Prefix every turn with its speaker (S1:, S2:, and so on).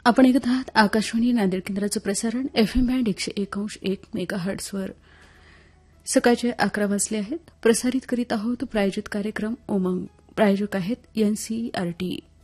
S1: आपण ऐकत आहात आकाशवाणी नांदेड केंद्राचं प्रसारण एफएम बँड 101.1 मेगाहर्ट्झवर. सकाळचे 11 वाजले आहेत. प्रसारित करीत आहोत प्रायोजित कार्यक्रम उमंग. प्रायोजक आहेत एनसीईआरटी.